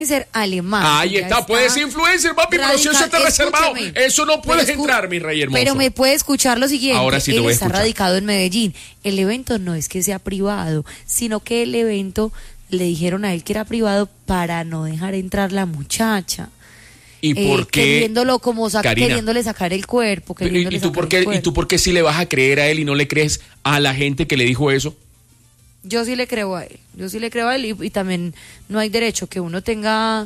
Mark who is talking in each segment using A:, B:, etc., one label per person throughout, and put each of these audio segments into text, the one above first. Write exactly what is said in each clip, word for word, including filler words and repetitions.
A: ser alemán.
B: Ahí está, está, puedes ser influencer, papi, radical, pero si eso está reservado, eso no puedes escu- entrar, mi rey hermoso.
A: Pero me puede escuchar lo siguiente.
B: Ahora sí te
A: Él
B: voy a
A: está
B: escuchar.
A: radicado en Medellín. El evento no es que sea privado, sino que el evento le dijeron a él que era privado para no dejar entrar la muchacha.
B: ¿Y por
A: eh,
B: qué?
A: Queriéndolo como sac-
B: Karina,
A: queriéndole sacar el cuerpo.
B: ¿Y, y, tú por qué, ¿Y tú por qué sí le vas a creer a él y no le crees a la gente que le dijo eso?
A: Yo sí le creo a él. Yo sí le creo a él y, y también no hay derecho que uno tenga...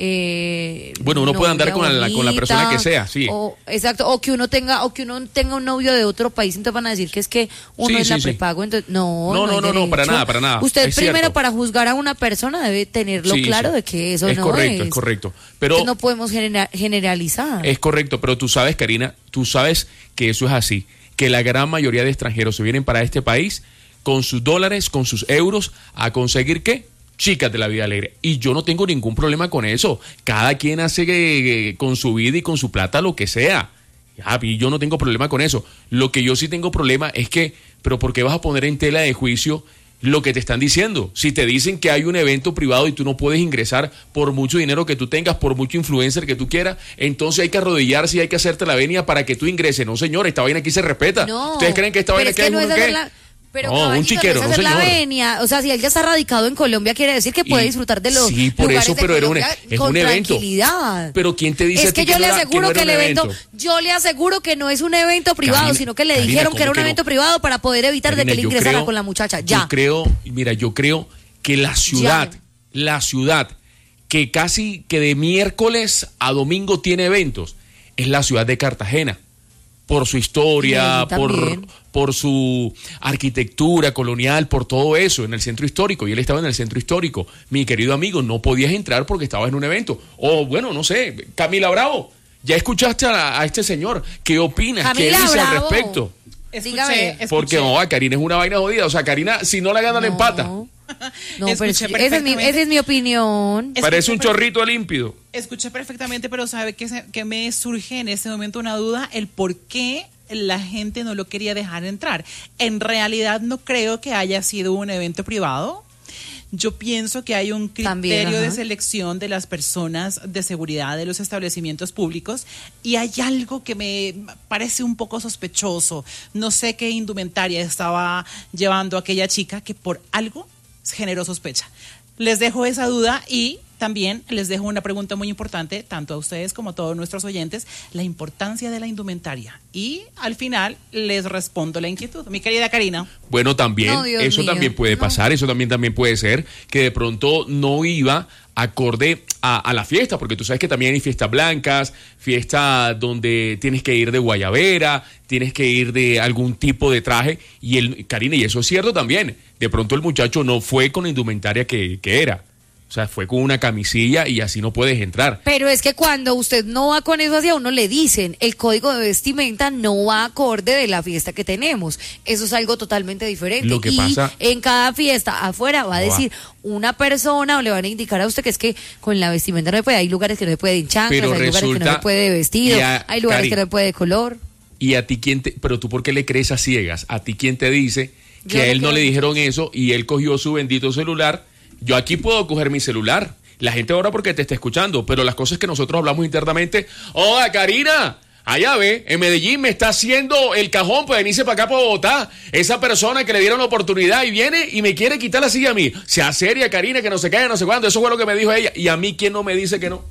A: Eh,
B: bueno, uno puede andar con la, con la persona que sea, sí.
A: O, exacto, o que uno tenga o que uno tenga un novio de otro país, entonces van a decir que es que uno
B: sí,
A: es
B: sí,
A: la
B: sí.
A: prepago, entonces no,
B: no, no,
A: no,
B: no, no, para nada, para nada.
A: Usted
B: es
A: primero
B: cierto.
A: para juzgar a una persona debe tenerlo
B: sí,
A: claro
B: sí.
A: de que eso
B: es
A: no
B: correcto,
A: es.
B: Es correcto, pero
A: que no podemos genera- generalizar.
B: Es correcto, pero tú sabes, Karina, tú sabes que eso es así, que la gran mayoría de extranjeros se vienen para este país con sus dólares, con sus euros, a conseguir ¿qué? Chicas de la vida alegre. Y yo no tengo ningún problema con eso. Cada quien hace eh, con su vida y con su plata lo que sea. Ya, y yo no tengo problema con eso. Lo que yo sí tengo problema es que, pero ¿por qué vas a poner en tela de juicio lo que te están diciendo? Si te dicen que hay un evento privado y tú no puedes ingresar por mucho dinero que tú tengas, por mucho influencer que tú quieras, entonces hay que arrodillarse y hay que hacerte la venia para que tú ingreses. No, señor, esta vaina aquí se respeta.
A: No,
B: ¿Ustedes creen que esta vaina aquí
A: es
B: hay
A: no
B: uno
A: es
B: qué?
A: La... Pero
B: no, un chiquero,
A: no,
B: no,
A: hacer la
B: señor.
A: venia. O sea, si él ya está radicado en Colombia, quiere decir que puede
B: Y,
A: disfrutar de los
B: sí, por
A: lugares
B: eso,
A: de
B: pero era un,
A: Colombia
B: es
A: con
B: un evento.
A: tranquilidad.
B: Pero ¿quién te dice
A: es
B: a ti
A: que yo
B: que
A: le
B: no era,
A: aseguro
B: que,
A: que,
B: no
A: el
B: era
A: evento,
B: evento,
A: yo le aseguro que no es un evento privado,
B: Karina,
A: sino que le
B: Karina,
A: dijeron que era un
B: que
A: evento
B: no?
A: privado para poder evitar
B: Karina,
A: de que él
B: yo
A: ingresara
B: creo,
A: con la muchacha. Ya.
B: Yo creo, mira, yo creo que la ciudad,
A: Ya.
B: la ciudad que casi que de miércoles a domingo tiene eventos, es la ciudad de Cartagena. Por su historia, por, por su arquitectura colonial, por todo eso, en el centro histórico. Y él estaba en el centro histórico. Mi querido amigo, no podías entrar porque estabas en un evento. O bueno, no sé, Camila Bravo, ¿ya escuchaste a, a este señor? ¿Qué opinas?
A: Camila
B: ¿Qué dice
A: Bravo.
B: al respecto?
C: Escuché, escuché.
B: Porque no, a Karina es una vaina jodida. O sea, Karina, si no la gana,
A: No.
B: la empata.
A: No, pero
C: Escuché
A: es que esa, es mi, esa es mi opinión.
C: Escuché
B: Parece un
C: perfe-
B: chorrito límpido.
C: Escuché perfectamente, pero ¿sabe qué, se- qué me surge en este momento una duda? El por qué la gente no lo quería dejar entrar. En realidad no creo que haya sido un evento privado. Yo pienso que hay un criterio
A: También,
C: de
A: ajá.
C: selección de las personas de seguridad de los establecimientos públicos y hay algo que me parece un poco sospechoso. No sé qué indumentaria estaba llevando aquella chica que por algo generó sospecha. Les dejo esa duda y también les dejo una pregunta muy importante, tanto a ustedes como a todos nuestros oyentes, la importancia de la indumentaria. Y al final les respondo la inquietud. Mi querida Karina.
B: Bueno, también,
A: No, Dios
B: eso
A: mío.
B: también puede
A: No.
B: pasar, eso también, también puede ser, que de pronto no iba acorde a, a la fiesta, porque tú sabes que también hay fiestas blancas, fiestas donde tienes que ir de guayabera, tienes que ir de algún tipo de traje, y el, Karina, y eso es cierto también, de pronto el muchacho no fue con la indumentaria que, que era. O sea, fue con una camisilla y así no puedes entrar.
A: Pero es que cuando usted no va con eso hacia uno le dicen, el código de vestimenta no va acorde de la fiesta que tenemos. Eso es algo totalmente diferente.
B: Lo que
A: y
B: pasa-
A: en cada fiesta afuera va a
B: No va.
A: decir una persona o le van a indicar a usted que es que con la vestimenta no se puede. Hay lugares que no se puede en chanclas,
B: Pero
A: hay lugares que no
B: resulta-
A: se puede de vestido,
B: y a-
A: hay lugares
B: Cari,
A: que no se puede de color.
B: Y a ti quién te, pero tú por qué le crees a ciegas, a ti quién te dice que
A: Yo
B: a
A: no
B: él no
A: creo.
B: le dijeron eso y él cogió su bendito celular. Yo aquí puedo coger mi celular. La gente ahora porque te está escuchando, pero las cosas que nosotros hablamos internamente, oiga, Karina, allá ve, en Medellín me está haciendo el cajón para venirse para acá para Bogotá. Esa persona que le dieron la oportunidad y viene y me quiere quitar la silla a mí. Sea seria, Karina, que no se caiga, no sé cuándo. Eso fue lo que me dijo ella. Y a mí, ¿quién no me dice que no?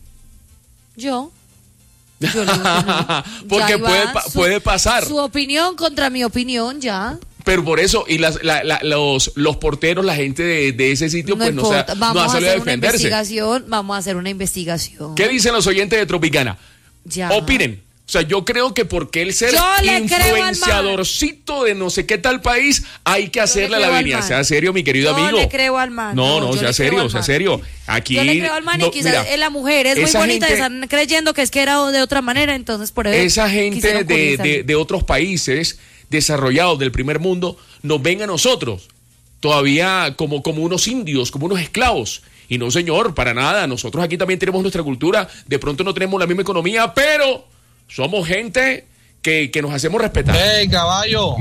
A: Yo. Yo le digo que no.
B: Porque
A: Ya
B: puede,
A: va
B: pa-
A: su-
B: puede pasar.
A: Su opinión contra mi opinión, ya.
B: Pero por eso, y las, la, la, los, los porteros, la gente de, de ese sitio,
A: No
B: pues no,
A: importa,
B: se ha-
A: vamos
B: no ha
A: a
B: salido a
A: hacer una
B: defenderse.
A: investigación, vamos a hacer una investigación.
B: ¿Qué dicen los oyentes de Tropicana?
A: Ya.
B: Opinen. O sea, yo creo que porque él ser
A: Yo le creo al man.
B: influenciadorcito de no sé qué tal país, hay que hacerle
A: creo
B: la
A: al
B: línea.
A: man.
B: Sea serio, mi querido
A: Yo
B: amigo.
A: le creo al man.
B: No,
A: No,
B: no,
A: yo
B: sea
A: le creo
B: serio,
A: al
B: sea
A: man.
B: serio. Aquí.
A: Yo le creo al man
B: no,
A: y quizás
B: mira,
A: es la mujer, es muy
B: esa
A: bonita,
B: gente-
A: están creyendo que es que era de otra manera, entonces por eso.
B: Esa gente
A: quisieron
B: de,
A: cubrirse.
B: de, de otros países desarrollados del primer mundo nos ven a nosotros todavía como, como unos indios, como unos esclavos. Y no, señor, para nada. Nosotros aquí también tenemos nuestra cultura. De pronto no tenemos la misma economía, pero somos gente que, que nos hacemos respetar.
D: Hey, caballo,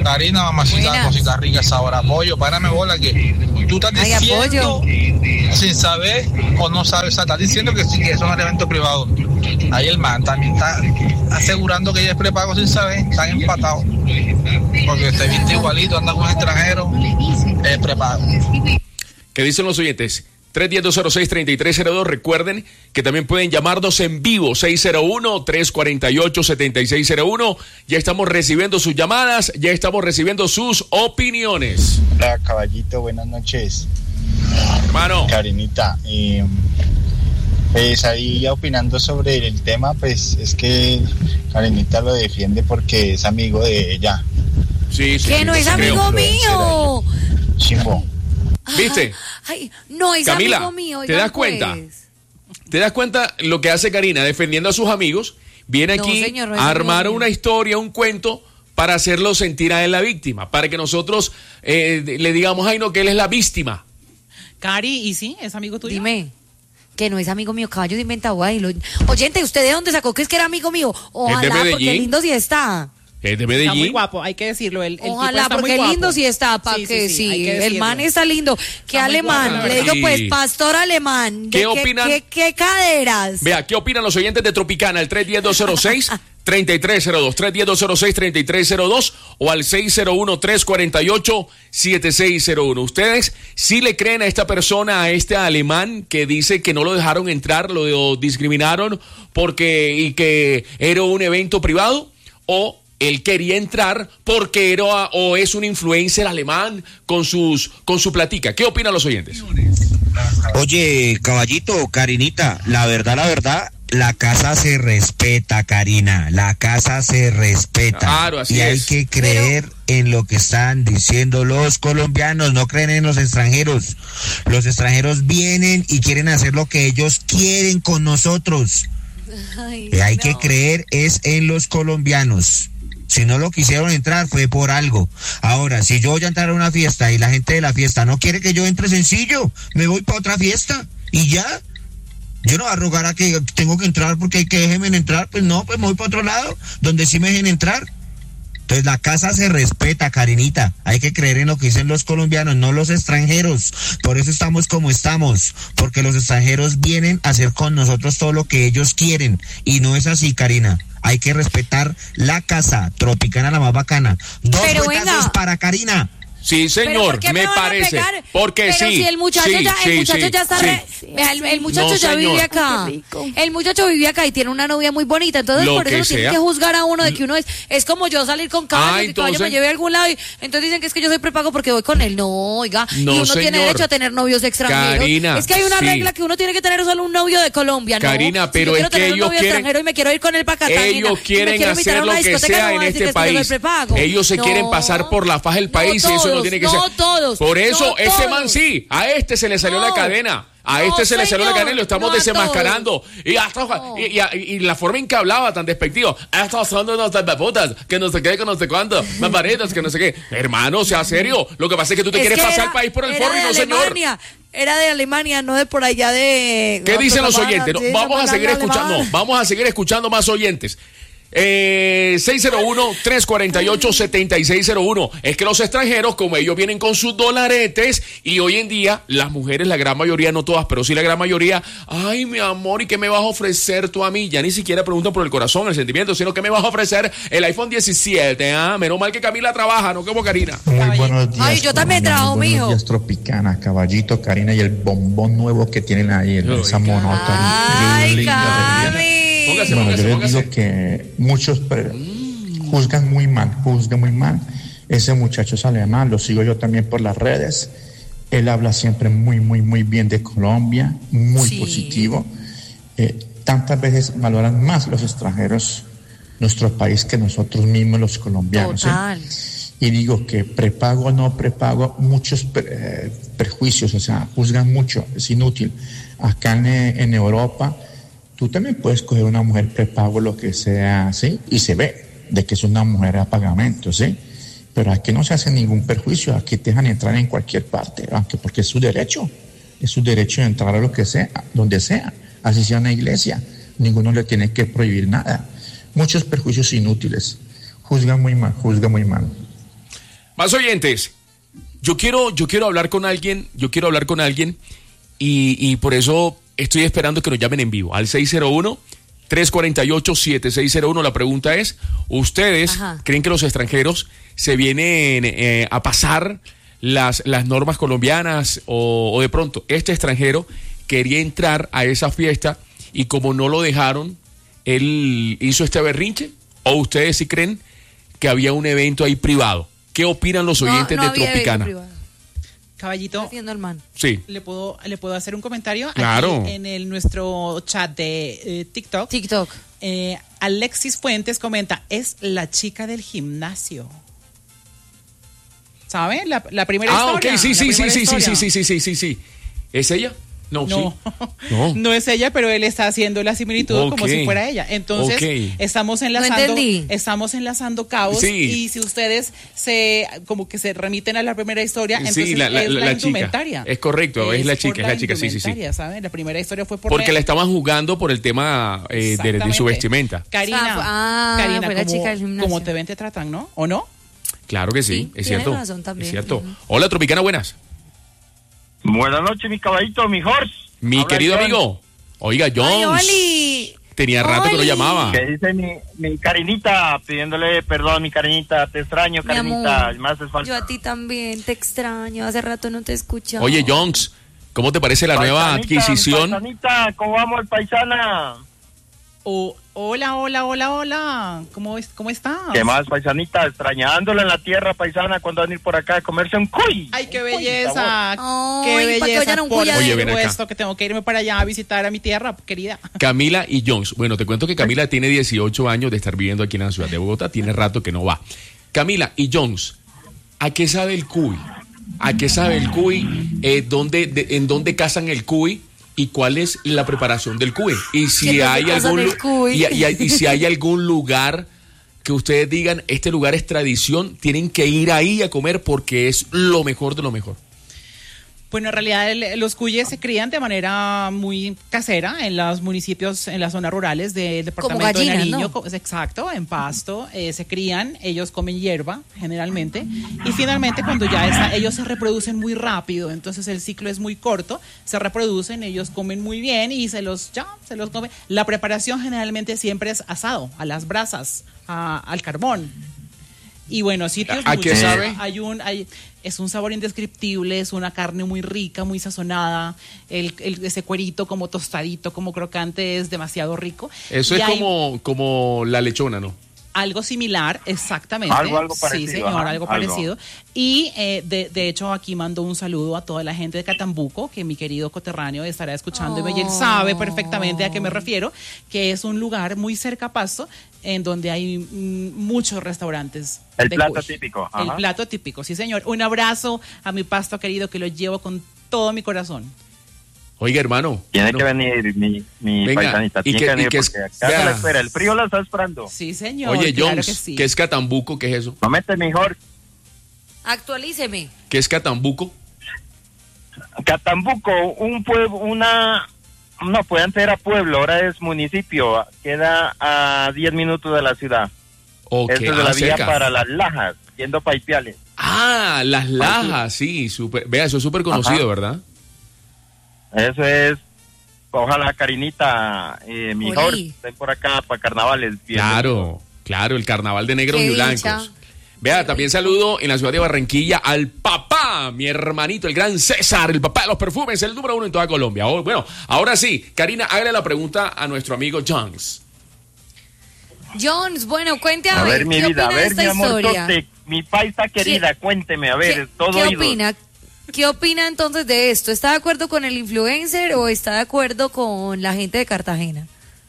D: Karina, mamacita,
A: Buenas.
D: cosita rica, sabor a pollo. Párame bola que tú estás
A: Ay,
D: diciendo
A: apoyo.
D: sin saber o no sabes, o sea, estás diciendo que sí, que eso es un evento privado. Ahí el man también está asegurando que ella es prepago sin saber, están empatados. Porque te viste igualito, anda con extranjero, es prepago.
B: ¿Qué dicen los oyentes? tres uno cero, dos cero seis, tres tres cero dos. Recuerden que también pueden llamarnos en vivo, seis cero uno, tres cuatro ocho, siete seis cero uno. Ya estamos recibiendo sus llamadas, ya estamos recibiendo sus opiniones.
E: Hola, caballito, buenas noches.
B: Hermano.
E: Karinita, eh, pues ahí opinando sobre el tema, pues es que Karinita lo defiende porque es amigo de ella.
B: Sí, sí,
A: Que
B: sí,
A: no es
B: sí, creo.
A: amigo mío.
E: Chimbo.
B: ¿Viste?
A: Ay, no es
B: Camila,
A: amigo mío.
B: ¿te
A: oigan,
B: das cuenta?
A: pues.
B: ¿Te das cuenta lo que hace Karina defendiendo a sus amigos? Viene
A: No,
B: aquí
A: señor, no es
B: a armar
A: amigo mío.
B: una historia, un cuento para hacerlo sentir a él la víctima, para que nosotros eh, le digamos, ay no, que él es la víctima.
C: Cari, ¿y sí? ¿Es amigo tuyo?
A: Dime. Que no es amigo mío, caballo de inventado. Ay, lo... Oyente, ¿usted de dónde sacó que es que era amigo mío? Ojalá, porque
B: Medellín.
A: lindo sí está.
B: Es de
C: Está muy
B: Medellín.
C: guapo, hay que decirlo. El, el tipo
A: Ojalá,
C: está muy
A: porque
C: guapo.
A: lindo sí está, pa'
C: Sí,
A: que
C: sí,
A: sí.
C: sí, hay que
A: El
C: decirlo.
A: man está lindo. Qué
C: Está muy guapo,
A: alemán.
C: la
A: Le
C: verdad.
A: digo, pues,
B: Sí.
A: pastor alemán.
B: ¿Qué
A: ¿De
B: opinan?
A: ¿Qué, qué caderas?
B: Vea, ¿qué opinan los oyentes de Tropicana? El tres uno cero, dos cero seis, tres tres cero dos, tres uno cero, dos cero seis, tres tres cero dos o al seis cero uno, tres cuatro ocho, siete seis cero uno. ¿Ustedes sí le creen a esta persona, a este alemán que dice que no lo dejaron entrar, lo discriminaron porque y que era un evento privado? ¿O él quería entrar porque era o es un influencer alemán con sus con su platica? ¿Qué opinan los oyentes?
F: Oye, caballito, Karinita, la verdad, la verdad, la casa se respeta, Karina, la casa se respeta.
B: Claro, así
F: y hay
B: es.
F: que creer en lo que están diciendo los colombianos, no creen en los extranjeros. Los extranjeros vienen y quieren hacer lo que ellos quieren con nosotros.
A: Ay,
F: Y hay
A: no.
F: que creer es en los colombianos. Si no lo quisieron entrar fue por algo. Ahora, si yo voy a entrar a una fiesta y la gente de la fiesta no quiere que yo entre, sencillo, me voy para otra fiesta y ya. Yo no voy a rogar a que tengo que entrar porque hay que déjenme entrar. Pues no, pues me voy para otro lado, donde sí me dejen entrar. Entonces la casa se respeta, Karinita. Hay que creer en lo que dicen los colombianos, no los extranjeros. Por eso estamos como estamos, porque los extranjeros vienen a hacer con nosotros todo lo que ellos quieren. Y no es así, Karina. Hay que respetar la casa. Tropicana, la más bacana. Dos
A: Pero
F: vueltas
A: venga.
F: para Karina.
B: Sí,
A: ¿Pero
B: señor,
A: por qué
B: me,
A: me van a
B: parece.
A: pegar?
B: Porque
A: Pero
B: sí.
A: si el muchacho
B: sí,
A: ya, el
B: sí,
A: muchacho
B: sí,
A: ya está
B: sí.
A: re- vea, el, el muchacho
B: No,
A: ya
B: señor.
A: vive acá.
G: Ay, qué rico.
A: El muchacho vive acá y tiene una novia muy bonita, entonces
B: Lo
A: por eso
B: que
A: no tienen
B: sea.
A: que juzgar a uno de que uno es es como yo salir con caballo,
B: Ah,
A: que caballo me
B: entonces-
A: lleve a algún lado y entonces dicen que es que yo soy prepago porque voy con él. No, oiga,
B: No,
A: y uno tiene
B: señor.
A: derecho a tener novios extranjeros.
B: Karina,
A: es que hay una
B: sí.
A: regla que uno tiene que tener solo un novio de Colombia, ¿no?
B: Karina,
A: Si
B: pero
A: yo
B: es
A: quiero
B: que
A: tener un
B: ellos
A: novio
B: quieren-
A: extranjero y me quiero ir con el para Cartagena, y
B: Ellos
A: me
B: quieren
A: quiero invitar a
B: hacer
A: una
B: lo que
A: discoteca,
B: sea
A: no
B: en
A: van a decir
B: este
A: que es que yo
B: país.
A: soy prepago.
B: Ellos se
A: No.
B: quieren pasar por la faja del
A: No
B: país y eso no
A: todos,
B: tiene que
A: no
B: ser.
A: todos,
B: Por eso,
A: no
B: ese
A: todos.
B: man sí, a este se le salió
A: No.
B: la cadena. A
A: No,
B: este se le salió la
A: señor,
B: cadena y lo estamos
A: no a
B: desenmascarando. Y, hasta,
A: No.
B: y, y- y la forma en que hablaba tan despectivo. "Ah, estos son unos putas, que no sé qué, que no sé cuánto, barbaritas, que no sé qué. Hermano, sea serio. Lo que pasa es que tú te
A: Es
B: quieres
A: que
B: pasar
A: era-
B: el país por el
A: era
B: forro y
A: de
B: no, señor.
A: Alemania, Era de Alemania, no de por allá de...
B: ¿Qué
A: no,
B: dicen
A: pues
B: los
A: vamos
B: oyentes? No,
A: sí,
B: vamos a
A: somos
B: seguir
A: alemán.
B: escuchando, no, vamos a seguir escuchando más oyentes. Eh, seis cero uno, tres cuatro ocho, siete seis cero uno. Es que los extranjeros, como ellos vienen con sus dolaretes, y hoy en día las mujeres, la gran mayoría, no todas, pero sí la gran mayoría, ay mi amor, ¿y qué me vas a ofrecer tú a mí? Ya ni siquiera preguntan por el corazón, el sentimiento, sino que me vas a ofrecer el iPhone diecisiete. ¿Ah? Menos mal que Camila trabaja, no como Karina.
H: Muy buenos días.
A: Ay, yo también
H: Colombia,
A: trabajo,
H: muy buenos
A: mijo.
H: días, Tropicana, Caballito, Karina y el bombón nuevo que tienen ahí, el- esa monota.
A: Ay,
H: linda,
A: Cami.
B: Póngase,
H: Bueno, yo
B: póngase,
H: les
B: póngase.
H: digo que muchos pre- juzgan muy mal, juzgan muy mal. Ese muchacho es alemán, lo sigo yo también por las redes. Él habla siempre muy, muy, muy bien de Colombia, muy
A: Sí.
H: positivo. Eh, tantas veces valoran más los extranjeros nuestro país que nosotros mismos los colombianos. ¿sí?
A: Total.
H: Y digo que prepago o no prepago, muchos pre- eh, perjuicios, o sea, juzgan mucho, es inútil. Acá en, eh, en Europa, tú también puedes coger una mujer prepago, lo que sea, ¿sí? Y se ve de que es una mujer a pagamento, ¿sí? Pero aquí no se hace ningún perjuicio, aquí te dejan entrar en cualquier parte, aunque porque es su derecho, es su derecho de entrar a lo que sea, donde sea, así sea una iglesia, ninguno le tiene que prohibir nada. Muchos perjuicios inútiles, juzgan muy mal, juzgan muy mal.
B: Más oyentes. Yo quiero, yo quiero hablar con alguien, yo quiero hablar con alguien y, y por eso estoy esperando que nos llamen en vivo al seis cero uno, tres cuatro ocho, siete seis cero uno. La pregunta es, ¿ustedes
A: Ajá.
B: creen que los extranjeros se vienen eh, a pasar las, las normas colombianas o, o de pronto este extranjero quería entrar a esa fiesta y como no lo dejaron, él hizo este berrinche? ¿O ustedes sí creen que había un evento ahí privado? ¿Qué opinan los oyentes
A: no, no
B: de
A: había
B: Tropicana?
A: evento privado.
C: Caballito,
A: Haciendo el man.
B: Sí.
C: ¿le puedo, ¿le puedo hacer un comentario?
B: Claro.
C: Aquí en el, nuestro chat de eh, TikTok.
A: TikTok.
C: Eh, Alexis Fuentes comenta, es la chica del gimnasio. ¿Sabe? La, la primera
B: Ah,
C: historia.
B: ok, sí,
C: la
B: sí, sí,
C: primera
B: sí, sí,
C: historia.
B: sí, sí, sí, sí, sí. ¿Es ella? No,
C: No,
B: sí. No.
C: no es ella, pero él está haciendo la similitud
B: Ok.
C: como si fuera ella. Entonces,
B: Ok.
C: estamos enlazando,
A: entendí.
C: estamos enlazando cabos
B: Sí.
C: y si ustedes se como que se remiten a la primera historia,
B: Sí,
C: entonces
B: la- la-
C: es la,
B: la chica.
C: indumentaria.
B: Es correcto, es la
C: por
B: chica, es la chica, sí, sí, sí.
C: indumentaria, ¿saben? La primera historia fue por
B: Porque la
C: la-
B: estaban jugando por el tema eh, de, de su
C: Exactamente.
B: vestimenta.
C: Karina,
A: O sea, fue- ah,
C: Karina,
A: fue la
C: como,
A: chica del gimnasio.
C: como te ven te tratan, ¿no? ¿O no?
B: Claro que sí,
A: Sí,
B: es
A: tiene
B: cierto.
A: razón también.
B: Es cierto.
A: Ujú.
B: Hola, Tropicana, buenas.
G: Buenas noches, mi caballito, mi horse.
B: Mi
G: Habla
B: querido
G: John.
B: amigo. Oiga,
A: ¡Ay,
B: Jones.
A: Oli!
B: Tenía rato que no
A: Oli.
B: llamaba.
G: ¿Qué dice mi, mi Karinita? Pidiéndole perdón, mi Karinita. Te extraño,
A: Mi
G: Karinita.
A: amor,
G: Me haces falta.
A: yo a ti también te extraño. Hace rato no te escuchaba.
B: Oye, Jones, ¿cómo te parece la nueva
G: Paisanita,
B: adquisición?
G: Paisanita, ¿cómo vamos, paisana?
C: O, hola, hola, hola, hola. ¿Cómo, es, ¿Cómo estás?
G: ¿Qué más, paisanita? Extrañándola en la tierra, paisana, cuando van a ir por acá a comerse un cuy.
C: Ay, qué
G: Un cuy,
C: belleza.
A: Ay,
C: qué
A: para que
C: belleza.
A: vayan a un
C: Por
A: cuyadero.
B: Oye, ven acá.
C: supuesto que tengo que irme para allá a visitar a mi tierra, querida.
B: Camila y Jones. Bueno, te cuento que Camila tiene dieciocho años de estar viviendo aquí en la ciudad de Bogotá. Tiene rato que no va. Camila y Jones, ¿a qué sabe el cuy? ¿A qué sabe el cuy? Eh, ¿dónde, de- ¿En dónde cazan el cuy? ¿Y cuál es la preparación del cuy? Y si
A: ¿Qué
B: hay
A: pasa
B: algún
A: del
B: lu-
A: cuy?
B: y, y- y si hay algún lugar que ustedes digan, este lugar es tradición, tienen que ir ahí a comer porque es lo mejor de lo mejor.
C: Bueno, en realidad el- los cuyes se crían de manera muy casera en los municipios, en las zonas rurales del departamento
A: gallinas,
C: de Nariño.
A: ¿no?
C: co- Exacto, en Pasto. eh, se crían, ellos comen hierba generalmente. Y finalmente cuando ya está, ellos se reproducen muy rápido, entonces el ciclo es muy corto, se reproducen, ellos comen muy bien y se los, ya, se los comen. La preparación generalmente siempre es asado, a las brasas, a- al carbón. Y bueno, sitios
B: ¿A qué
C: muchos.
B: sabe?
C: Hay un, hay, es un sabor indescriptible, es una carne muy rica, muy sazonada, el, el- ese cuerito como tostadito, como crocante es demasiado rico.
B: Eso
C: Y
B: es
C: hay
B: como, como la lechona, ¿no?
C: algo similar, exactamente.
G: Algo- algo
C: Sí,
G: parecido,
C: señor,
G: ajá,
C: algo
G: algo.
C: parecido. Y eh, de, de hecho aquí mando un saludo a toda la gente de Catambuco, que mi querido coterráneo estará escuchándome y él sabe perfectamente a qué me refiero, que es un lugar muy cerca a Pasto, en donde hay mm, muchos restaurantes.
G: El
C: de
G: plato
C: cuy.
G: típico,
C: El
G: ajá.
C: plato típico, sí señor. Un abrazo a mi Pasto querido que lo llevo con todo mi corazón.
B: Oiga, hermano.
G: Tiene
B: hermano,
G: que venir mi, mi
B: Venga,
G: paisanita.
B: y
G: Tiene
B: que-
G: que
B: y
G: venir
B: que es-
G: porque acá
B: vea.
G: se la espera. El frío la está esperando.
C: Sí señor.
B: Oye,
C: claro
B: Jones,
C: que sí.
B: ¿qué es Catambuco? ¿Qué es eso?
G: No mete mejor.
A: Actualíceme.
B: ¿Qué es Catambuco?
G: Catambuco, un pueblo, una... No, pues antes era pueblo, ahora es municipio. Queda a diez minutos de la ciudad.
B: Ok,
G: Esta es de
B: ah,
G: la vía
B: cerca.
G: para Las Lajas, yendo para Ipiales.
B: Ah, Las Lajas, sí, súper. Vea, eso es súper conocido,
G: Ajá.
B: ¿verdad?
G: Eso es... Ojalá, Karinita, eh, mi
A: Oli.
G: mejor, estén por acá para carnavales.
B: Claro, claro, el carnaval de negros
A: Qué
B: y
A: dicha.
B: blancos. Vea, también saludo en la ciudad de Barranquilla al papá, mi hermanito, el gran César, el papá de los perfumes, el número uno en toda Colombia. Oh, bueno, ahora sí, Karina, hágale la pregunta a nuestro amigo Jones.
A: Jones, bueno, cuente a,
G: A
A: ver,
G: ver, mi
A: ¿qué
G: vida, a
A: opina de
G: ver,
A: esta
G: mi amor,
A: historia?
G: Tote, mi paisa querida, cuénteme, a ver,
A: ¿Qué,
G: todo
A: ¿qué
G: oídos.
A: opina? ¿Qué opina entonces de esto? ¿Está de acuerdo con el influencer o está de acuerdo con la gente de Cartagena?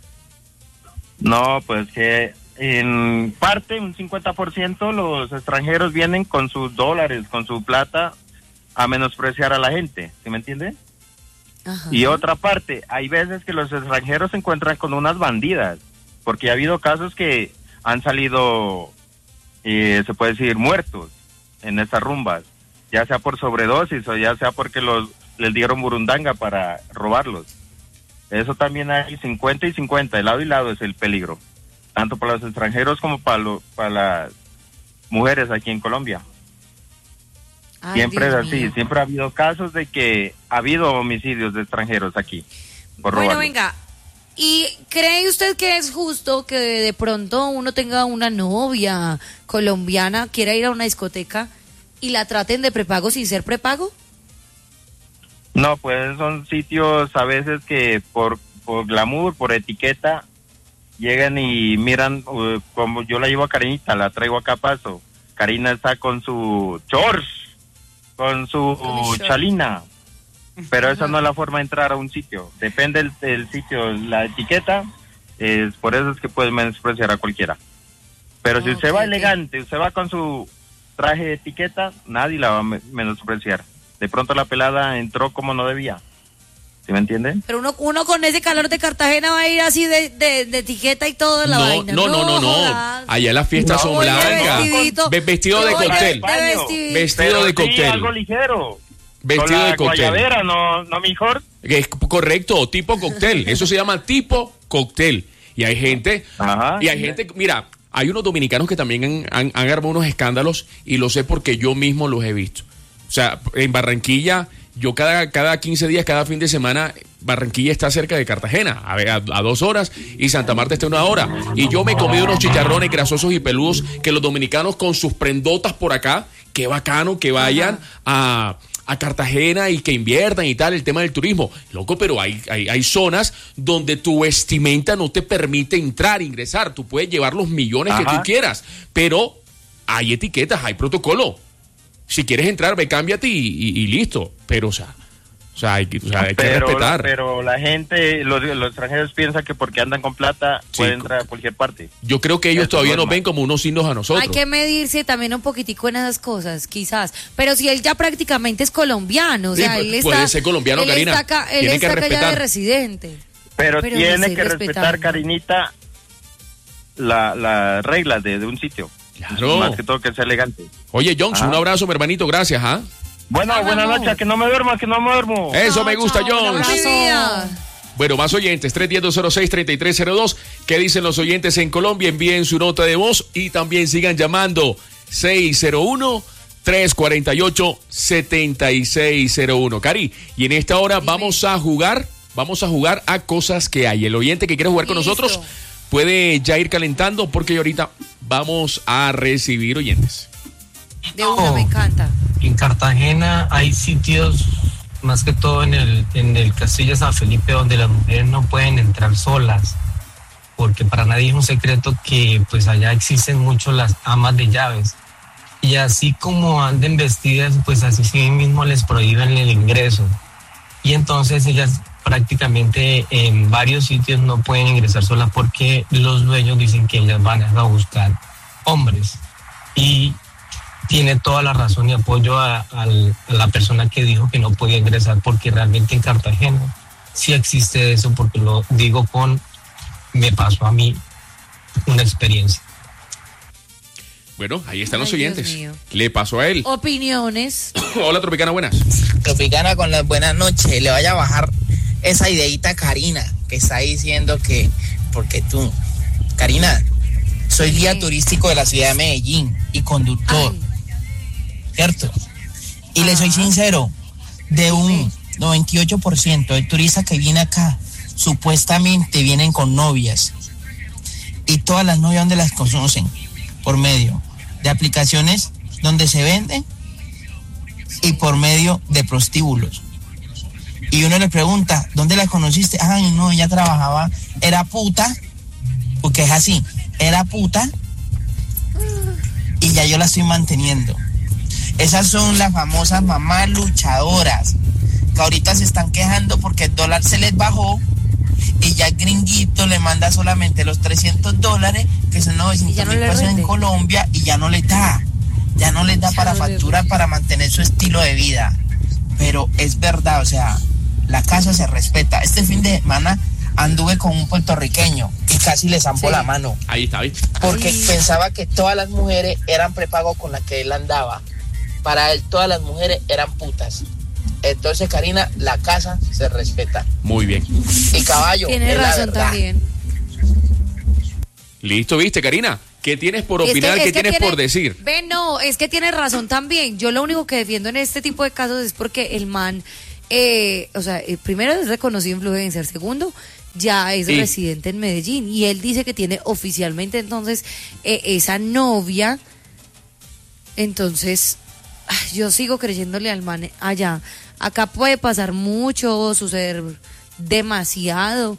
G: No, pues que en parte, un cincuenta por ciento, los extranjeros vienen con sus dólares, con su plata, a menospreciar a la gente, ¿sí me entiende?
A: Ajá.
G: Y otra parte, hay veces que los extranjeros se encuentran con unas bandidas, porque ha habido casos que han salido, eh, se puede decir, muertos en estas rumbas, ya sea por sobredosis o ya sea porque los les dieron burundanga para robarlos. Eso también hay cincuenta y cincuenta, de lado y lado es el peligro, tanto para los extranjeros como para, lo, para las mujeres aquí en Colombia.
A: Ay,
G: Siempre
A: Dios
G: es así,
A: mío.
G: siempre ha habido casos de que ha habido homicidios de extranjeros aquí. Por
A: Bueno,
G: robarlos.
A: venga. ¿Y cree usted que es justo que de pronto uno tenga una novia colombiana, quiera ir a una discoteca y la traten de prepago sin ser prepago?
G: No, pues son sitios a veces que por, por glamour, por etiqueta, llegan y miran, uh, como yo la llevo a Karinita, la traigo acá a Paso. Karina está con su shorts, con su
A: Con el short.
G: chalina, pero esa no es la forma de entrar a un sitio. Depende del, del sitio, la etiqueta, es por eso es que puede menospreciar a cualquiera. Pero si
A: Ok,
G: usted va
A: ok.
G: elegante, usted va con su traje de etiqueta, nadie la va a me- menospreciar. De pronto la pelada entró como no debía. ¿Sí me entienden?
A: Pero uno, uno con ese calor de Cartagena va a ir así de, de, de etiqueta y todo la
B: No,
A: vaina.
B: no, no, no, no.
A: jodas.
B: Allá las fiestas
G: No,
B: son
G: oye,
B: blancas.
A: vestidito.
B: Ve- Vestido
A: Yo
B: de
A: voy de-
B: cóctel.
A: de vestidito.
B: Vestido
G: Pero
B: de
G: sí,
B: cóctel.
G: algo ligero.
B: Vestido
G: Con la
B: de cóctel.
G: guayabera, no, no mejor.
B: Es correcto, tipo cóctel. Eso se llama tipo cóctel. Y hay gente,
G: Ajá.
B: y hay gente, mira, hay unos dominicanos que también han, han, han armado unos escándalos y lo sé porque yo mismo los he visto. O sea, en Barranquilla, yo cada, cada quince días, cada fin de semana, Barranquilla está cerca de Cartagena, a, a, a dos horas, y Santa Marta está a una hora. Y yo me he comido unos chicharrones grasosos y peludos que los dominicanos con sus prendotas por acá, qué bacano que vayan a... a Cartagena y que inviertan y tal, el tema del turismo. Loco, pero hay, hay, hay zonas donde tu vestimenta no te permite entrar, ingresar. Tú puedes llevar los millones que
G: Ajá.
B: tú quieras, pero hay etiquetas, hay protocolo. Si quieres entrar, ve, cámbiate y, y, y listo. Pero, o sea, o sea, hay, que- o sea, hay que
G: Pero,
B: respetar.
G: pero la gente, los, los extranjeros piensan que porque andan con plata
B: Sí,
G: pueden
B: co-
G: entrar a cualquier parte.
B: Yo creo que ellos
G: Eso
B: todavía
G: es
B: nos
G: normal.
B: ven como unos signos a nosotros.
A: Hay que medirse también un poquitico en esas cosas, quizás. Pero si él ya prácticamente es colombiano, o
B: Sí,
A: sea,
B: pu-
A: él está...
B: puede ser colombiano,
A: él
B: Karina.
A: Está acá, él
B: Tiene que
A: está acá ya de
B: respetar.
A: residente.
G: Pero,
A: Pero
G: tiene
A: sí,
G: que respetar,
A: respetable.
G: Karinita, la- las reglas de, de un sitio.
B: Claro.
G: Más que todo que sea elegante.
B: Oye, Jones,
G: Ajá.
B: un abrazo, mi hermanito, gracias, ¿ah?
G: Bueno,
A: Ah,
G: buenas
A: vamos.
G: noches, que no me duerma, que no me duermo.
B: Eso
C: Chao,
B: me gusta,
C: chao, un
B: Jones.
C: abrazo.
A: Mi vida.
B: Bueno, más oyentes, tres uno cero, dos cero seis, tres tres cero dos. ¿Qué dicen los oyentes en Colombia? Envíen su nota de voz y también sigan llamando seis cero uno, tres cuatro ocho, siete seis cero uno. Cari, y en esta hora
A: Dime.
B: vamos a jugar, vamos a jugar a cosas que hay. El oyente que quiere jugar con
A: Listo.
B: nosotros puede ya ir calentando porque ahorita vamos a recibir oyentes.
A: De una, me encanta.
I: En Cartagena hay sitios, más que todo en el, en el Castillo de San Felipe, donde las mujeres no pueden entrar solas, porque para nadie es un secreto que pues allá existen mucho las amas de llaves. Y así como anden vestidas, pues así sí mismo les prohíben el ingreso. Y entonces ellas prácticamente en varios sitios no pueden ingresar solas porque los dueños dicen que ellas van a buscar hombres. Y tiene toda la razón y apoyo a, a la persona que dijo que no podía ingresar, porque realmente en Cartagena sí existe eso, porque lo digo con, me pasó a mí una experiencia.
B: Bueno, ahí están los
A: Ay, Dios
B: oyentes.
A: mío.
B: Le pasó a él.
A: Opiniones.
B: Hola, Tropicana, buenas.
J: Tropicana con las buenas noches, le vaya a bajar esa ideita a Karina, que está diciendo que, porque tú, Karina, soy guía
A: Sí.
J: turístico de la ciudad de Medellín y conductor,
A: Ay,
J: ¿cierto? Y le soy
A: Ajá.
J: sincero, de un noventa y ocho por ciento de turistas que viene acá, supuestamente vienen con novias. Y todas las novias donde las conocen, por medio de aplicaciones donde se venden y por medio de prostíbulos. Y uno le pregunta, ¿dónde la conociste? Ay, no, ella trabajaba, era puta, porque es así, era puta, y ya yo la estoy manteniendo. Esas son las famosas mamás luchadoras, que ahorita se están quejando porque el dólar se les bajó, y ya el gringuito le manda solamente los trescientos dólares, que son
A: Y ya
J: novecientos
A: no
J: mil
A: le
J: pesos en
A: rinde.
J: Colombia, y ya no les da, ya no les da
A: Ya
J: para
A: no le
J: facturar,
A: rinde.
J: para mantener su estilo de vida. Pero es verdad, o sea, la casa se respeta. Este fin de semana anduve con un puertorriqueño y casi le zampó
A: Sí.
J: la mano,
B: Ahí está, ¿viste?
J: porque
A: Ay.
J: pensaba que todas las mujeres eran prepago con las que él andaba. Para él todas las mujeres eran putas. Entonces, Karina, la casa se respeta.
B: Muy bien.
J: Y caballo,
A: Tiene
J: es la
A: razón
J: verdad.
A: también.
B: Listo, ¿viste, Karina? ¿Qué tienes por
A: Es que-
B: opinar?
A: es
B: ¿Qué
A: que
B: tienes
A: tiene-
B: por decir?
A: Ve, no, es que tiene razón también. Yo lo único que defiendo en este tipo de casos es porque el man, eh, o sea, eh, primero es reconocido influencer, segundo, ya es
B: Sí.
A: residente en Medellín y él dice que tiene oficialmente entonces eh, esa novia. Entonces, ay, yo sigo creyéndole al man allá. Acá puede pasar mucho, suceder demasiado.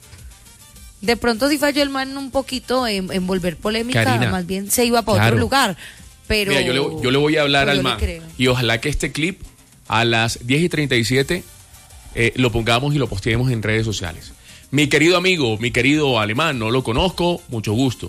A: De pronto sí falló el man un poquito en, en volver polémica,
B: Karina,
A: más bien se iba para
B: claro.
A: otro lugar. Pero
B: Mira, yo le, yo le voy a hablar
A: pero
B: al
A: yo le
B: man.
A: creo.
B: Y ojalá que este clip a las diez y treinta y siete eh, lo pongamos y lo posteemos en redes sociales. Mi querido amigo, mi querido alemán, no lo conozco, mucho gusto.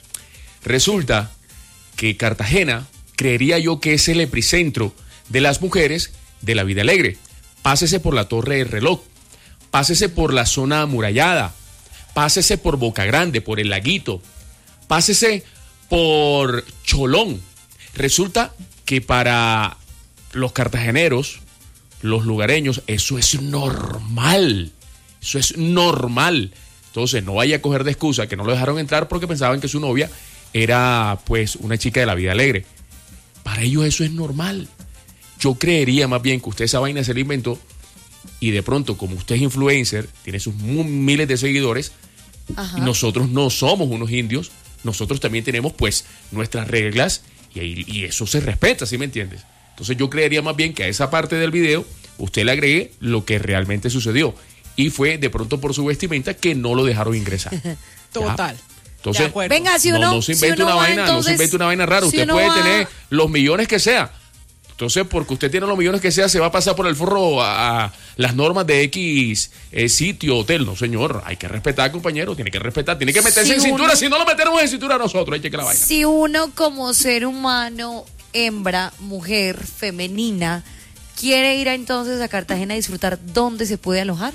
B: Resulta que Cartagena, creería yo que es el epicentro de las mujeres de la vida alegre. Pásese por la Torre del Reloj, pásese por la zona amurallada, pásese por Boca Grande, por el Laguito, pásese por Cholón. Resulta que para los cartageneros, los lugareños, eso es normal. Eso es normal. Entonces no vaya a coger de excusa que no lo dejaron entrar porque pensaban que su novia era pues una chica de la vida alegre. Para ellos eso es normal. Yo creería más bien que usted esa vaina se la inventó y de pronto como usted es influencer, tiene sus mu- miles de seguidores,
A: Ajá.
B: y nosotros no somos unos indios, nosotros también tenemos pues nuestras reglas y, ahí- y eso se respeta, ¿sí me entiendes? Entonces yo creería más bien que a esa parte del video usted le agregue lo que realmente sucedió y fue de pronto por su vestimenta que no lo dejaron ingresar.
C: Total.
B: Entonces,
C: De acuerdo.
A: Venga, si
B: no,
A: uno,
B: no se
A: si
B: invente
A: uno
B: una
A: va,
B: vaina, no se
A: entonces,
B: invente una vaina rara.
A: si
B: Usted
A: uno
B: puede
A: va-
B: tener los millones que sea. Entonces, porque usted tiene los millones que sea, se va a pasar por el forro a, a las normas de X eh, sitio, hotel. No, señor, hay que respetar, compañero, tiene que respetar, tiene que meterse
A: Si
B: en cintura.
A: uno-
B: Si no lo metemos en cintura nosotros, hay que que la vaina.
A: Si uno como ser humano, hembra, mujer, femenina, quiere ir a, entonces a Cartagena a disfrutar, ¿dónde se puede alojar?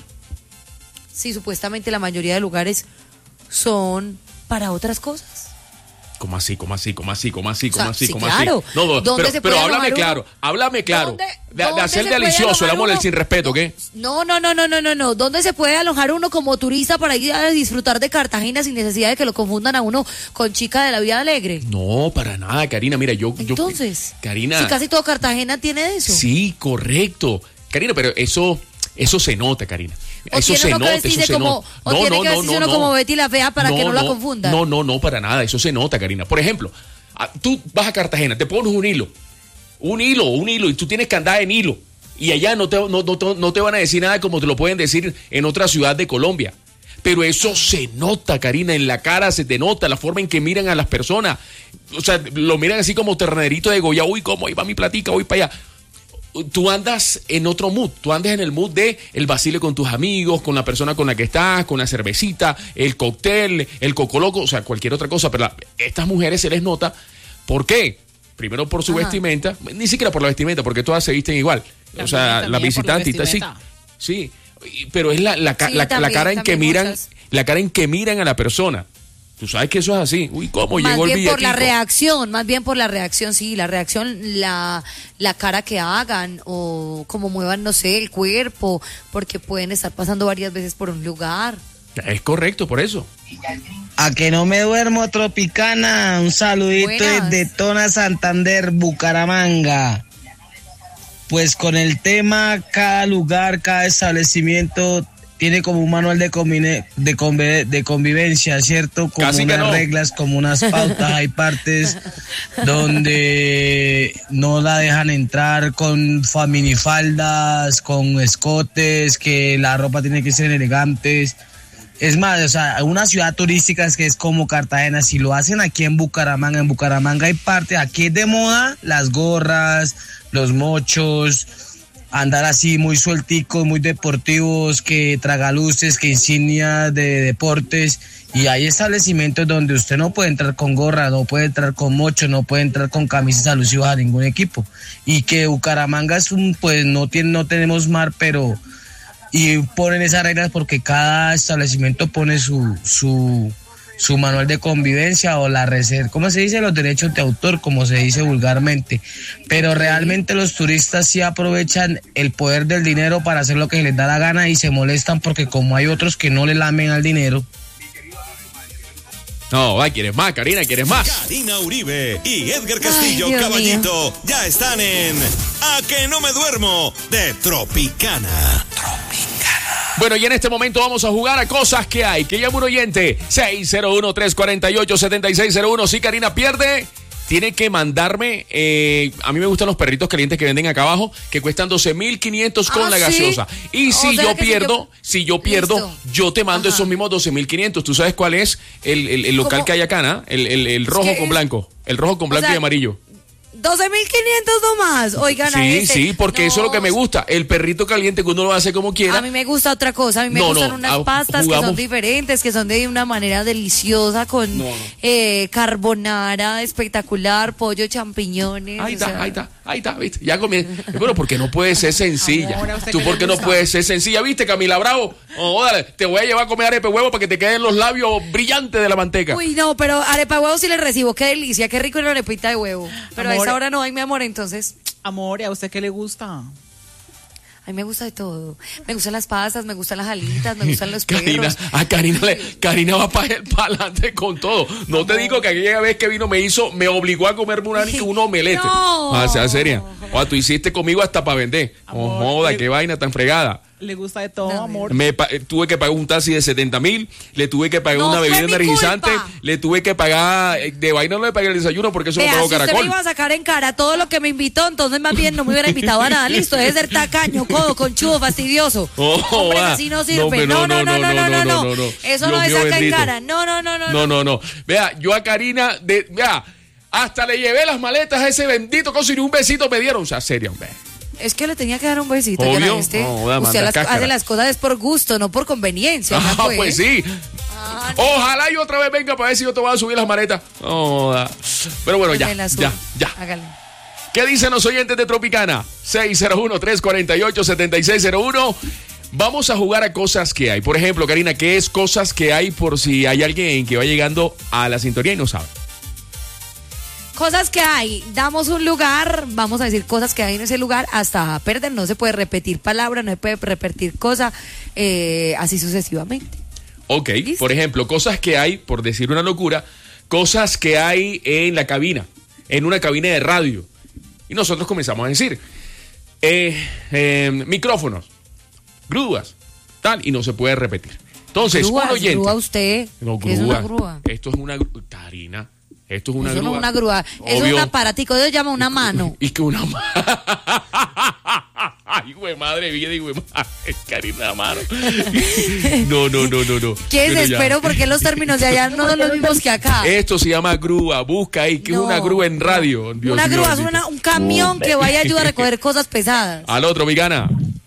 A: Si supuestamente la mayoría de lugares son para otras cosas.
B: ¿Cómo así, cómo así, cómo así, cómo así,
A: O sea,
B: cómo así,
A: sí,
B: cómo
A: claro.
B: así? No, no,
A: ¿Dónde
B: pero,
A: se
B: pero
A: puede
B: háblame
A: alojar
B: claro,
A: uno?
B: háblame claro.
A: ¿Dónde-
B: De, de
A: dónde
B: hacer
A: se puede
B: delicioso el
A: alojar
B: amor, el
A: uno?
B: sin respeto, ¿qué?
A: No, no, no, no, no, no, no. ¿Dónde se puede alojar uno como turista para ir a disfrutar de Cartagena sin necesidad de que lo confundan a uno con chica de la vida alegre?
B: No, para nada, Karina. Mira, yo. yo
A: Entonces,
B: Karina.
A: si casi todo Cartagena tiene de eso.
B: Sí, correcto. Karina, pero eso, eso se nota, Karina.
A: O
B: Eso
A: tiene
B: se
A: uno que
B: nota, eso
A: vestirse
B: se
A: como-
B: nota.
A: o tiene que vestirse uno como Betty la Fea para que no la confundan.
B: No, no, no, para nada. Eso se nota, Karina. Por ejemplo, a- tú vas a Cartagena, te pones un hilo. Un hilo, un hilo, y tú tienes que andar en hilo. Y allá no te, no, no, no- no te van a decir nada como te lo pueden decir en otra ciudad de Colombia. Pero eso se nota, Karina, en la cara se te nota, la forma en que miran a las personas. O sea, lo miran así como ternerito de Goya. Uy, ¿cómo? Ahí va mi platica, voy para allá. Tú andas en otro mood, tú andas en el mood de el vacile con tus amigos, con la persona con la que estás, con la cervecita, el cóctel, el cocoloco, o sea, cualquier otra cosa. Pero a estas mujeres se les nota, ¿por qué? Primero por su
A: Ajá.
B: vestimenta, ni siquiera por la vestimenta, porque todas se visten igual.
C: También,
B: o sea, la
C: también por la
B: visitante, y tal, sí,
C: vestimenta.
B: sí, y- pero es la, la, ca-
A: Sí,
B: la- la
A: también,
B: cara en que
A: también
B: miran,
A: muchas.
B: la cara en que miran a la persona. Tú sabes que eso es así. Uy, ¿cómo
A: Más
B: llegó el
A: bien por la
B: billetico?
A: reacción, más bien por la reacción, sí, la reacción, la, la cara que hagan o como muevan, no sé, el cuerpo, porque pueden estar pasando varias veces por un lugar.
B: Es correcto, por eso.
J: A que no me duermo, Tropicana. Un saludito
A: Buenas.
J: desde Tona Santander, Bucaramanga. Pues con el tema, cada lugar, cada establecimiento tiene como un manual de, convine- de, conve- de convivencia, ¿cierto? Como
B: Casi que
J: unas
B: no.
J: reglas, como unas pautas. Hay partes donde no la dejan entrar con fa- minifaldas, con escotes, que la ropa tiene que ser elegantes. Es más, o sea, una ciudad turística es que es como Cartagena, si lo hacen aquí en Bucaramanga, en Bucaramanga hay parte, aquí es de moda las gorras, los mochos, andar así muy suelticos, muy deportivos, que tragaluces, que insignias de deportes, y hay establecimientos donde usted no puede entrar con gorra, no puede entrar con mocho, no puede entrar con camisas alusivas a ningún equipo, y que Bucaramanga es un, pues no tiene, no tenemos mar, pero y ponen esas reglas porque cada establecimiento pone su su su manual de convivencia o la reserva, ¿cómo se dice? Los derechos de autor, como se dice vulgarmente. Pero realmente los turistas sí aprovechan el poder del dinero para hacer lo que les da la gana y se molestan porque como hay otros que no le lamen al dinero.
B: No, va, ¿quieres más, Karina? ¿Quieres más?
K: Karina Uribe y Edgar Castillo,
A: Ay, Dios
K: Caballito,
A: mío.
K: ya están en A que no me duermo de Tropicana. Tropicana.
B: Bueno, y en este momento vamos a jugar a cosas que hay. Que llama un oyente. seis cero uno, tres cuatro ocho, siete seis cero uno. Si Karina pierde, tiene que mandarme, eh, a mí me gustan los perritos calientes que venden acá abajo, que cuestan doce mil quinientos con
A: ¿Ah,
B: la
A: sí?
B: gaseosa. Y
A: O
B: si
A: sea
B: yo
A: que si
B: pierdo,
A: yo-
B: si yo pierdo,
A: Listo.
B: yo te mando
A: Ajá.
B: esos mismos doce mil quinientos. ¿Tú sabes cuál es el, el- el local
A: ¿Cómo?
B: que hay acá, ¿no? El, el- el rojo
A: que
B: con
A: es-
B: blanco. El rojo con
A: O
B: blanco
A: sea,
B: y amarillo.
A: doce mil quinientos nomás. Oigan, a
B: Sí,
A: este-
B: sí, porque
A: no,
B: eso es lo que me gusta. El perrito caliente que uno lo hace como quiera.
A: A mí me gusta otra cosa. A mí me
B: No,
A: gustan
B: no,
A: unas
B: ah,
A: pastas que
B: jugamos-
A: son diferentes, que son de una manera deliciosa, con
B: No, no.
A: eh, carbonara espectacular, pollo, champiñones.
B: Ahí
A: o
B: está,
A: sea,
B: ahí está, ahí está, ¿viste? Ya comienza. Bueno, porque no puede ser sencilla.
C: Amor, ¿a usted
B: Tú,
C: qué
B: ¿por
C: le
B: qué no
C: gusta?
B: puedes ser sencilla? ¿Viste, Camila Bravo? Oh, dale, te voy a llevar a comer arepa de huevo para que te queden los labios brillantes de la manteca.
A: Uy, no, pero arepa de huevo sí le recibo. Qué delicia, qué rico una arepita de huevo. Pero a
C: Amor.
A: esa hora no hay, mi amor, entonces.
C: Amor, ¿y a usted qué le gusta?
A: A mí me gusta de todo. Me gustan las pastas, me gustan las alitas, me gustan los
B: Karina,
A: perros.
B: a Karina, le, Karina va para adelante con todo. No te digo que aquella vez que vino me hizo, me obligó a comerme una, un omelete.
A: No.
B: Ah, sea seria. O tú hiciste conmigo hasta para vender. Oh,
C: Amor,
B: joda,
C: le-
B: qué vaina tan fregada.
C: ¿Le gusta de todo,
A: No,
C: amor?
B: Me pa- tuve que pagar un taxi de setenta mil, le tuve que pagar
A: No
B: una
A: fue
B: bebida
A: mi
B: energizante,
A: culpa.
B: le tuve que pagar, eh, de vaina no le pagué el desayuno porque eso
A: Vea,
B: no
A: si
B: pago
A: usted me
B: caracol.
A: iba a sacar en cara todo lo que me invitó, entonces más bien no me hubiera invitado a nada. Listo, debe ser tacaño, codo, conchudo, fastidioso.
B: Oh,
A: Hombre,
B: va.
A: así no
B: No,
A: sirve.
B: pero
A: No, no, no, no, no, no, no.
B: no, no.
A: Eso
B: Dios
A: no se
B: mío
A: saca en
B: bendito.
A: cara. No, no, no, no.
B: No, no, no. Vea, yo a Karina, de, vea, hasta le llevé las maletas a ese bendito coso y ni un besito me dieron. O sea, seria, hombre.
A: Es que le tenía que dar un besito.
B: Obvio.
A: ya la este.
B: No, da,
A: Usted
B: manda
A: las-
B: cáscara.
A: hace las cosas es por gusto, no por conveniencia.
B: Ah,
A: ¿ya,
B: pues sí.
A: Ah, no.
B: Ojalá yo otra vez venga para ver si yo te voy a subir las maletas. Oh, da. Pero bueno, ya,
A: Me la subo.
B: ya, ya.
A: Hágale.
B: ¿Qué dicen los oyentes de Tropicana? seis cero uno, tres cuatro ocho, siete seis cero uno. Vamos a jugar a cosas que hay. Por ejemplo, Karina, ¿qué es cosas que hay por si hay alguien que va llegando a la sintonía y no sabe?
A: Cosas que hay, damos un lugar, vamos a decir cosas que hay en ese lugar hasta perder, no se puede repetir palabra, no se puede repetir cosa, eh, así sucesivamente.
B: Ok,
A: ¿Listo?
B: por ejemplo, cosas que hay, por decir una locura, cosas que hay en la cabina, en una cabina de radio. Y nosotros comenzamos a decir, eh, eh, micrófonos, grúas, tal, y no se puede repetir. Entonces,
A: Grúas,
B: un oyente.
A: grúa usted,
B: No,
A: ¿qué es una
B: grúa.
A: grúa?
B: Esto es una grúa. Karina, esto es una
A: Eso
B: grúa.
A: no es una grúa, eso es
B: Obvio.
A: un aparatico, Dios llama una mano.
B: Y que una mano. Ay, güey, madre mía, digo, madre, Karina, mano. No, no, no, no, no.
A: ¿Qué
B: Pero ya.
A: desespero? Porque los términos de allá no son los mismos que acá.
B: Esto se llama grúa, busca ahí, que
A: No.
B: es una grúa en radio. Dios
A: Una
B: mío,
A: grúa es
B: bendito.
A: una- un camión que vaya a ayudar a recoger cosas pesadas.
B: Al otro, mi gana.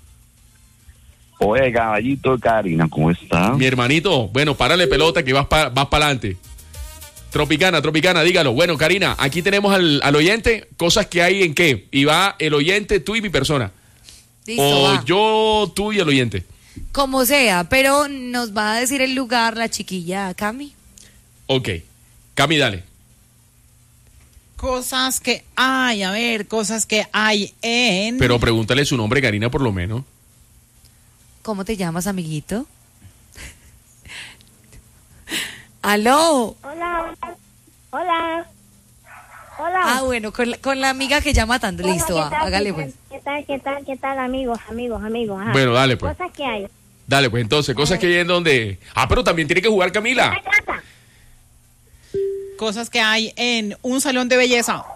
L: Oye, caballito, Karina, ¿cómo está?
B: Mi hermanito, bueno, párale pelota que vas para vas para adelante. Tropicana, Tropicana, dígalo. Bueno, Karina, aquí tenemos al, al oyente, cosas que hay en qué. Y va el oyente, tú y mi persona.
A: Listo,
B: o
A: va.
B: yo, tú y el oyente.
A: Como sea, pero nos va a decir el lugar la chiquilla Cami.
B: Ok. Cami, dale.
C: Cosas que hay, a ver, cosas que hay en...
B: Pero pregúntale su nombre, Karina, por lo menos.
A: ¿Cómo te llamas, amiguito? ¡Aló!
M: Hola, hola, hola.
A: Ah, bueno, con la, con la amiga que llama tanto. Listo,
M: Hola,
A: va,
M: ¿qué tal,
A: hágale
M: qué
A: pues.
M: tal, ¿Qué tal, qué tal, qué tal, amigos, amigos, amigos? Ajá.
B: Bueno, dale, pues.
M: Cosas que hay.
B: Dale, pues entonces, cosas que hay en donde. Ah, pero también tiene que jugar Camila.
C: Cosas que hay en un salón de belleza.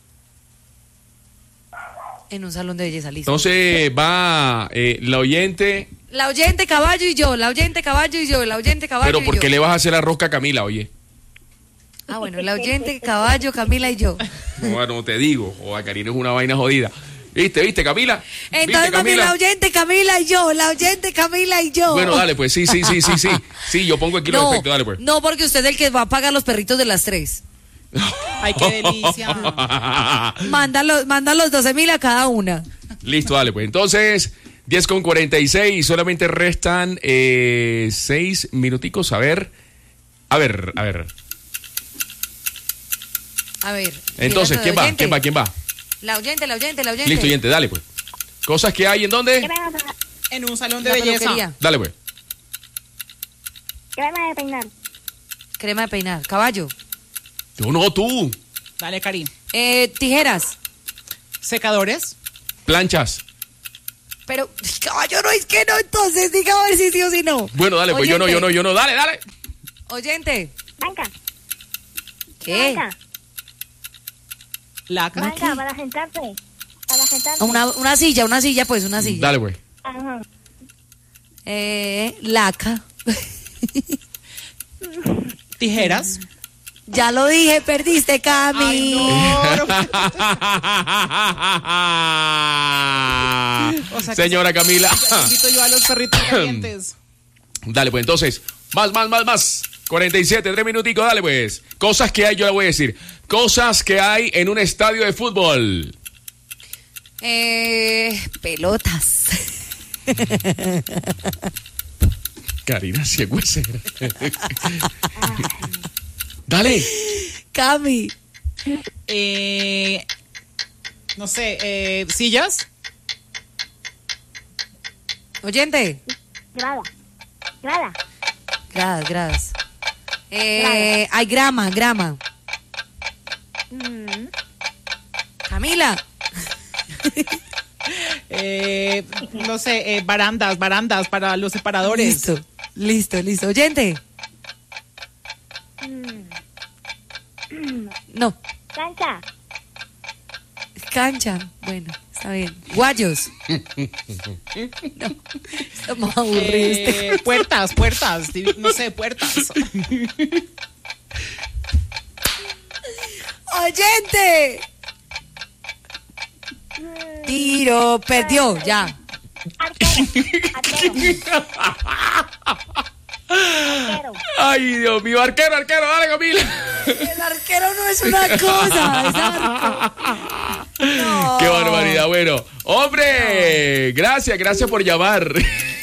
A: En un salón de belleza, listo.
B: Entonces va eh, la oyente.
A: La oyente caballo y yo, la oyente caballo y yo, la oyente caballo
B: Pero
A: y
B: ¿por qué
A: yo.
B: le vas a hacer la rosca a Camila, oye?
A: Ah, bueno, la oyente caballo, Camila y yo.
B: No, no te digo. O a Karina es una vaina jodida. ¿Viste, viste, Camila? ¿Viste,
A: Entonces, también la oyente Camila y yo, la oyente Camila y yo.
B: Bueno, dale, pues sí, sí, sí, sí, sí. Sí, yo pongo aquí los
A: No,
B: efectos, dale, pues.
A: no, porque usted es el que va a pagar los perritos de las tres.
C: Ay, qué delicia.
A: Manda los, manda los doce mil a cada una.
B: Listo, dale, pues. Entonces, diez con cuarenta y seis, solamente restan eh, seis minuticos. A ver, a ver, a ver.
A: A ver.
B: Entonces,
A: díganos,
B: ¿quién va?
A: oyente.
B: ¿Quién va? ¿Quién va?
A: La oyente, la oyente, la oyente.
B: Listo, oyente, dale, pues. Cosas que hay en dónde.
C: En un salón de
A: La
C: belleza.
A: peluquería.
B: Dale, pues.
M: Crema de peinar.
A: Crema de peinar. Caballo.
B: Tú no, tú.
C: Dale, Cari.
A: Eh, tijeras.
C: Secadores.
B: Planchas.
A: Pero, caballo, no es que no, entonces diga a ver si sí o si no.
B: Bueno, dale, pues
A: Oyente.
B: yo no, yo no, yo no. Dale, dale.
A: Oyente.
M: Banca.
A: ¿Qué?
M: Banca.
C: Laca.
M: Banca, para sentarse. Para sentarse.
A: Una, una silla, una silla, pues, una silla.
B: Dale, güey.
M: Ajá.
A: Eh, laca.
C: Tijeras.
A: Ya lo dije, perdiste, Cami.
C: Ay, no, no. O sea que
B: Señora Camila.
C: invito yo a los perritos calientes.
B: Dale, pues entonces, más, más, más, más. cuarenta y siete, tres minuticos, dale pues. Cosas que hay, yo le voy a decir. Cosas que hay en un estadio de fútbol.
A: Eh, pelotas.
B: Karina, si es huesera. Dale.
A: Cami.
C: Eh, no sé, eh, sillas.
A: Oyente.
M: Grada. Grada.
A: Gradas, gradas. Eh, hay grama, grama.
M: Mm.
A: Camila.
C: Eh, no sé, eh, barandas, barandas para los separadores.
A: Listo, listo, listo. Oyente. No.
M: Cancha.
A: Cancha. Bueno, está bien. Guayos. No. Estamos aburridos.
C: Eh, puertas, puertas, no sé, puertas.
A: Oyente. Tiro, perdió, ya.
B: Ay, Dios mío, arquero, arquero, dale, Camila.
A: El arquero no es una cosa, es arco. No.
B: Qué barbaridad, bueno. Hombre, gracias, gracias por llamar.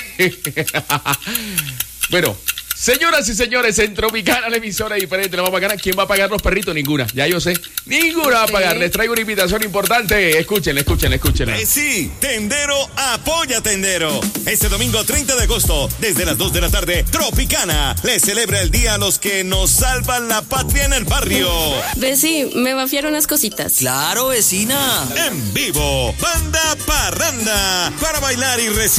B: Bueno, señoras y señores, en Tropicana, la emisora diferente, la vamos a pagar. ¿Quién va a pagar los perritos? Ninguna, ya yo sé. Ninguna va a pagar. Les traigo una invitación importante. Escúchenla, escúchenla, escúchenla.
K: Eh, sí, Tendero apoya Tendero. Este domingo treinta de agosto, desde las dos de la tarde, Tropicana le celebra el día a los que nos salvan la patria en el barrio.
N: Besi, me vaciaron unas cositas.
K: Claro, vecina. En vivo, Banda Parranda, para bailar y recibir